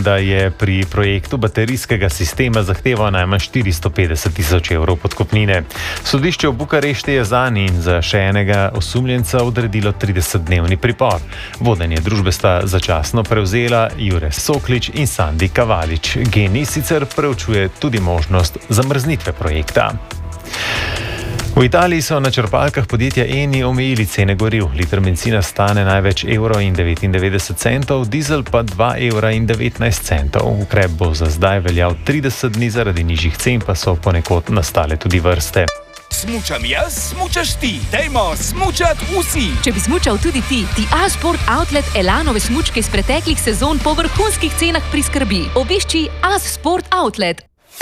da je pri projektu baterijskega sistema zahteval najmanj 450.000 evrov podkupnine. Sodišče v Bukarešti je zanj in za še enega osumljenca odredilo 30-dnevni pripor. Vodenje družbe sta začasno prevzela Jure Soklič in Sandi Kavalič. GEN-I sicer preučuje tudi možnost zamrznitve projekta. V Italiji so na črpalkah podjetja Eni omejili cene goriv. Liter bencina stane največ €1,99, dizel pa €2,19. Ukrep bo za zdaj veljal 30 dni, zaradi nižjih cen pa so ponekod nastale tudi vrste. Smučam jaz, smučaš ti. Dajmo smučat vsi. Če bi smučal tudi ti A-Sport Outlet Elanove smučke iz preteklih sezon po vrhunskih cenah priskrbi. Obišči A-Sport Outlet.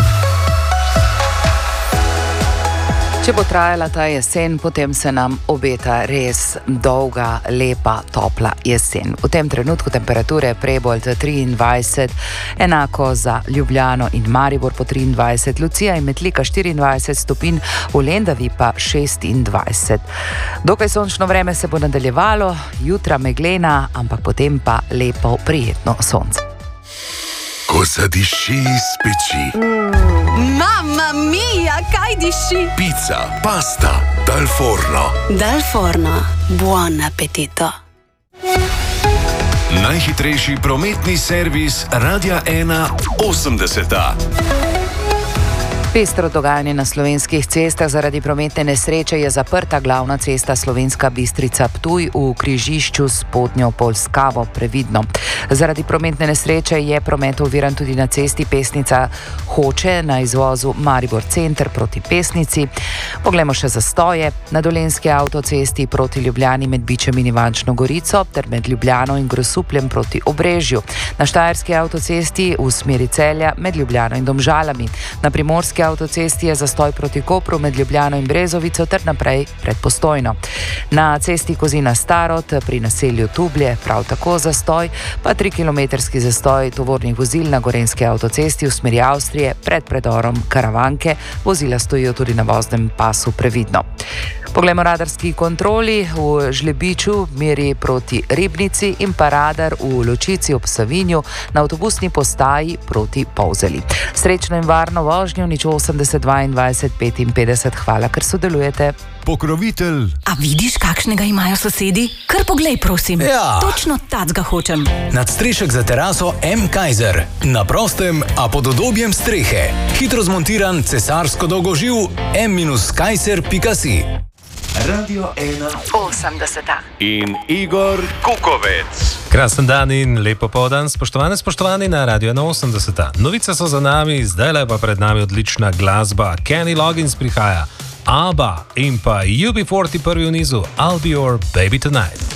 Če bo trajala ta jesen, potem se nam obeta res dolga, lepa, topla jesen. V tem trenutku temperature Prebold 23, enako za Ljubljano in Maribor po 23, Lucija in Metlika 24 stopinj, v Lendavi pa 26. Dokaj sončno vreme se bo nadaljevalo, jutra meglena, ampak potem pa lepo, prijetno sonce. Ko zadiši iz peči. Mamma mia, kaj diši? Pica, pasta, dal forno. Dal forno, buon appetito. Najhitrejši prometni servis Radia 1 80. Pestro dogajanje na slovenskih cestah. Zaradi prometne nesreče je zaprta glavna cesta Slovenska Bistrica-Ptuj v križišču s Podnjo Polskavo, previdno. Zaradi prometne nesreče je promet oviran tudi na cesti Pesnica Hoče na izvozu Maribor center proti Pesnici. Poglejmo še zastoje. Na Dolenjski avtocesti proti Ljubljani med Bičem in Ivančno Gorico ter med Ljubljano in Grosupljem proti Obrežju. Na Štajerski avtocesti v smeri Celja med Ljubljano in Domžalami. Na Primorski avtocesti je zastoj proti Kopru med Ljubljano in Brezovico ter naprej pred Postojno. Na cesti Kozina-Starod pri naselju Tublje prav tako zastoj, pa 3-kilometrski zastoj tovornih vozil na Gorenjski avtocesti v smeri Avstrije pred predorom Karavanke. Vozila stojijo tudi na voznem pasu, previdno. Poglejmo radarski kontroli v Žlebiču, meri proti Ribnici in pa radar v Ločici ob Savinju na avtobusni postaji proti Polzeli. Srečno in varno vožnjo, nič 80 22 55. Hvala, ker sodelujete. Pokrovitelj. A vidiš, kakšnega imajo sosedi? Kar poglej, prosim. Ja. Točno tacga hočem. Nadstrešek za teraso M. Kaiser. Na prostem, a pod udobjem strehe. Hitro zmontiran cesarsko dolgoživ m-kaiser.si. Radio 1 80. in Igor Kukovec. Krasen dan in lepo popoldan, spoštovani na Radio 80. Novice so za nami, zdaj pa pred nami odlična glasba. Kenny Loggins prihaja, ABBA in pa UB40 prvi v nizu, I'll Be Your Baby Tonight.